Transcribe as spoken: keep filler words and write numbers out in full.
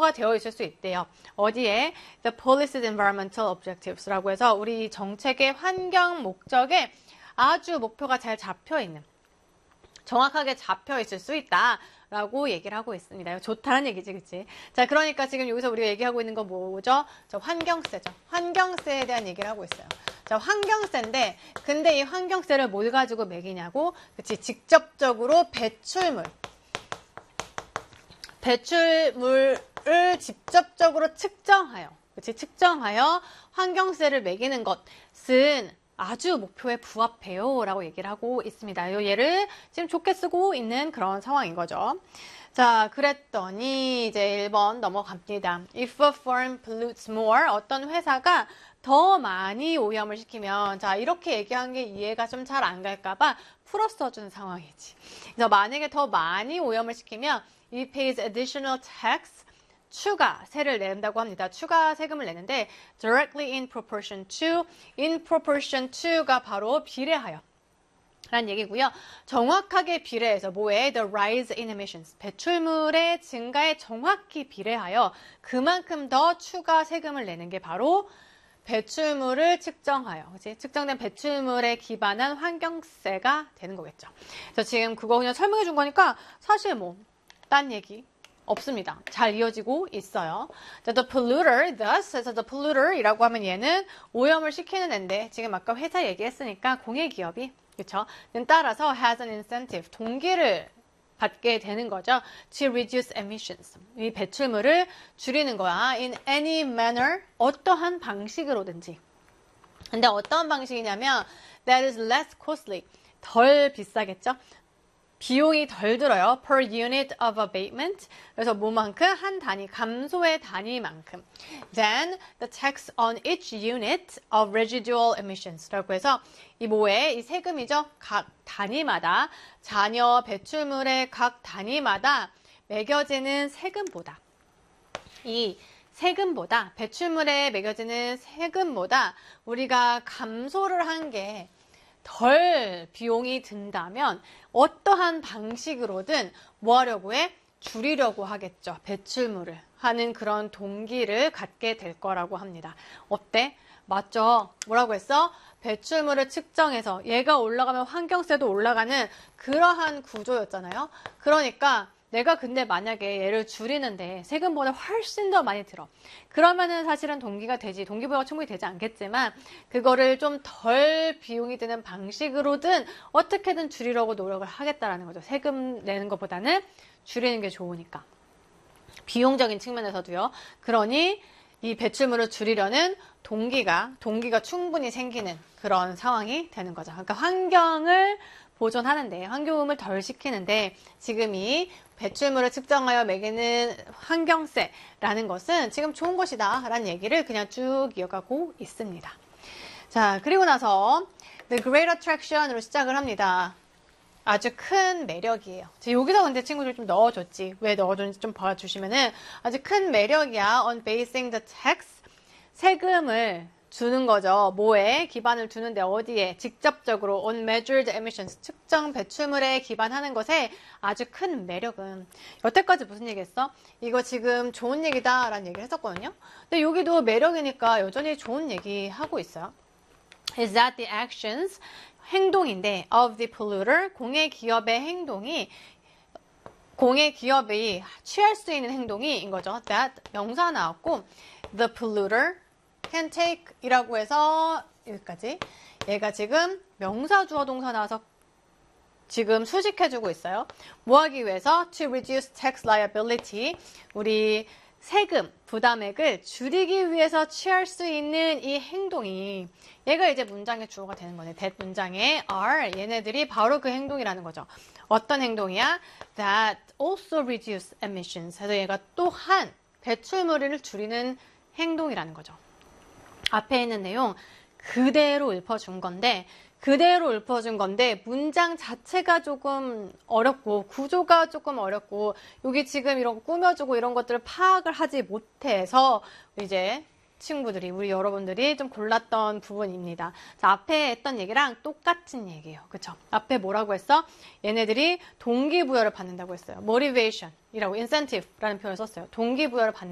목표가 되어 있을 수 있대요. 어디에? The policy's environmental objectives라고 해서 우리 정책의 환경 목적에 아주 목표가 잘 잡혀 있는, 정확하게 잡혀 있을 수 있다. 라고 얘기를 하고 있습니다. 좋다는 얘기지, 그치? 자, 그러니까 지금 여기서 우리가 얘기하고 있는 건 뭐죠? 저 환경세죠. 환경세에 대한 얘기를 하고 있어요. 자, 환경세인데, 근데 이 환경세를 뭘 가지고 매기냐고? 그치? 직접적으로 배출물. 배출물을 직접적으로 측정하여, 그치? 측정하여 환경세를 매기는 것은 아주 목표에 부합해요 라고 얘기를 하고 있습니다. 이 예를 지금 좋게 쓰고 있는 그런 상황인 거죠. 자, 그랬더니 이제 일 번 넘어갑니다. If a firm pollutes more, 어떤 회사가 더 많이 오염을 시키면, 자, 이렇게 얘기한 게 이해가 좀 잘 안 갈까봐 풀어 써준 상황이지. 그래서 만약에 더 많이 오염을 시키면 it pays additional tax, 추가 세를 낸다고 합니다. 추가 세금을 내는데 directly in proportion to, in proportion to가 바로 비례하여 라는 얘기고요. 정확하게 비례해서 뭐에? The rise in emissions. 배출물의 증가에 정확히 비례하여 그만큼 더 추가 세금을 내는 게 바로 배출물을 측정하여, 그치? 측정된 배출물에 기반한 환경세가 되는 거겠죠. 그래서 지금 그거 그냥 설명해 준 거니까 사실 뭐 딴 얘기 없습니다. 잘 이어지고 있어요. 자, the polluter, thus, 그래서 the polluter이라고 하면 얘는 오염을 시키는 앤데, 지금 아까 회사 얘기했으니까 공익기업이, 그쵸? 따라서 has an incentive, 동기를 받게 되는 거죠. to reduce emissions. 이 배출물을 줄이는 거야. in any manner, 어떠한 방식으로든지. 근데 어떤 방식이냐면, that is less costly. 덜 비싸겠죠? 비용이 덜 들어요. per unit of abatement. 그래서 뭐만큼? 한 단위, 감소의 단위만큼. Then the tax on each unit of residual emissions. 라고 해서 이 뭐에? 이 세금이죠. 각 단위마다, 잔여 배출물의 각 단위마다 매겨지는 세금보다, 이 세금보다, 배출물에 매겨지는 세금보다 우리가 감소를 한 게 덜 비용이 든다면 어떠한 방식으로든 뭐 하려고 해? 줄이려고 하겠죠. 배출물을 하는 그런 동기를 갖게 될 거라고 합니다. 어때? 맞죠? 뭐라고 했어? 배출물을 측정해서 얘가 올라가면 환경세도 올라가는 그러한 구조였잖아요. 그러니까 내가 근데 만약에 얘를 줄이는데 세금보다 훨씬 더 많이 들어. 그러면은 사실은 동기가 되지, 동기부여가 충분히 되지 않겠지만 그거를 좀 덜 비용이 드는 방식으로든 어떻게든 줄이려고 노력을 하겠다라는 거죠. 세금 내는 것보다는 줄이는 게 좋으니까. 비용적인 측면에서도요. 그러니 이 배출물을 줄이려는 동기가, 동기가 충분히 생기는 그런 상황이 되는 거죠. 그러니까 환경을 보존하는데, 환경오염을 덜 시키는데 지금 이 배출물을 측정하여 매기는 환경세라는 것은 지금 좋은 것이다 라는 얘기를 그냥 쭉 이어가고 있습니다. 자, 그리고 나서 The Great Attraction으로 시작을 합니다. 아주 큰 매력이에요. 여기서 근데 친구들 좀 넣어줬지. 왜 넣어줬는지 좀 봐주시면은 아주 큰 매력이야. On basing the tax. 세금을 주는 거죠. 뭐에 기반을 두는데 어디에? 직접적으로 on measured emissions, 측정 배출물에 기반하는 것에 아주 큰 매력은, 여태까지 무슨 얘기했어? 이거 지금 좋은 얘기다 라는 얘기를 했었거든요. 근데 여기도 매력이니까 여전히 좋은 얘기 하고 있어요. is that the actions, 행동인데 of the polluter, 공해 기업의 행동이, 공해 기업이 취할 수 있는 행동이인 거죠. that 명사 나왔고 the polluter can take 이라고 해서 여기까지. 얘가 지금 명사 주어 동사 나와서 지금 수식해주고 있어요. 뭐 하기 위해서? To reduce tax liability. 우리 세금, 부담액을 줄이기 위해서 취할 수 있는 이 행동이, 얘가 이제 문장의 주어가 되는 거네. that 문장의 are, 얘네들이 바로 그 행동이라는 거죠. 어떤 행동이야? That also reduce emissions. 그래서 얘가 또한 배출물을 줄이는 행동이라는 거죠. 앞에 있는 내용 그대로 읊어준 건데, 그대로 읊어준 건데 문장 자체가 조금 어렵고 구조가 조금 어렵고 여기 지금 이런 거 꾸며주고 이런 것들을 파악을 하지 못해서 이제 친구들이, 우리 여러분들이 좀 골랐던 부분입니다. 자, 앞에 했던 얘기랑 똑같은 얘기예요. 그쵸? 앞에 뭐라고 했어? 얘네들이 동기부여를 받는다고 했어요. motivation이라고 incentive라는 표현을 썼어요. 동기부여를 받는